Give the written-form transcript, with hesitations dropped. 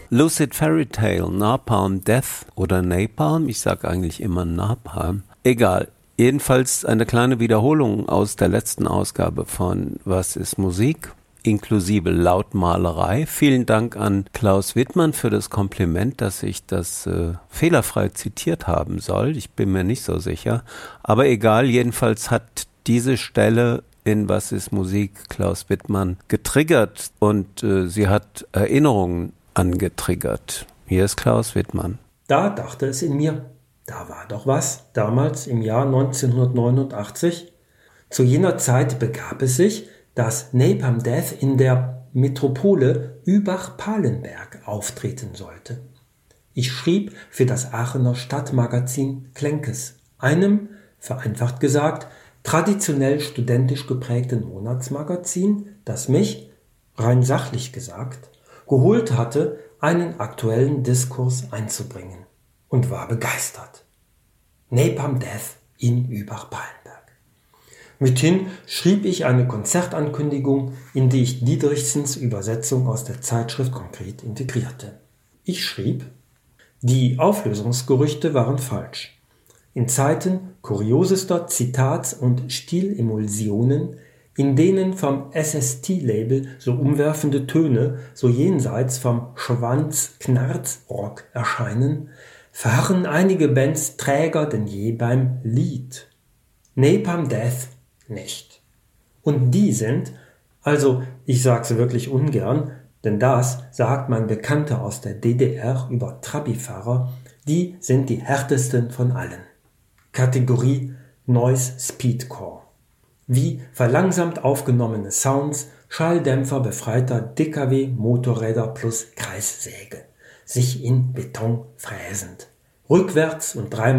Lucid Fairy Tale, Napalm Death oder Napalm, ich sage eigentlich immer Napalm, egal. Jedenfalls eine kleine Wiederholung aus der letzten Ausgabe von Was ist Musik? Inklusive Lautmalerei. Vielen Dank an Klaus Wittmann für das Kompliment, dass ich das fehlerfrei zitiert haben soll. Ich bin mir nicht so sicher. Aber egal, jedenfalls hat diese Stelle in Was ist Musik Klaus Wittmann getriggert und sie hat Erinnerungen angetriggert. Hier ist Klaus Wittmann. Da dachte es in mir, da war doch was, damals im Jahr 1989. Zu jener Zeit begab es sich, dass Napalm Death in der Metropole Übach-Palenberg auftreten sollte. Ich schrieb für das Aachener Stadtmagazin Klenkes, einem, vereinfacht gesagt, traditionell studentisch geprägten Monatsmagazin, das mich, rein sachlich gesagt, geholt hatte, einen aktuellen Diskurs einzubringen, und war begeistert. Napalm Death in Übach-Palenberg. Mithin schrieb ich eine Konzertankündigung, in die ich Dietrichsens Übersetzung aus der Zeitschrift konkret integrierte. Ich schrieb: Die Auflösungsgerüchte waren falsch. In Zeiten kuriosester Zitats- und Stilemulsionen, in denen vom SST-Label so umwerfende Töne so jenseits vom Schwanz-Knarz-Rock erscheinen, verharren einige Bands träger denn je beim Lied. Napalm Death nicht. Und die sind, also ich sag's wirklich ungern, denn das sagt mein Bekannter aus der DDR über Trabi-Fahrer, die sind die härtesten von allen. Kategorie Noise Speedcore. Wie verlangsamt aufgenommene Sounds, Schalldämpfer befreiter DKW-Motorräder plus Kreissäge, sich in Beton fräsend. Rückwärts und dreimal